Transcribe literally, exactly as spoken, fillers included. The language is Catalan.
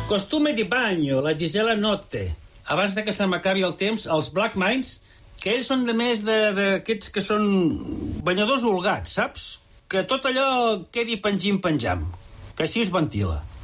Costume di bagno, la Gisela Notte. Abans de que se m'acabi el temps, els Black Minds, que ells són de més d'aquests que són banyadors holgats, saps? Que tot allò quedi pengim-penjam, que així es ventila.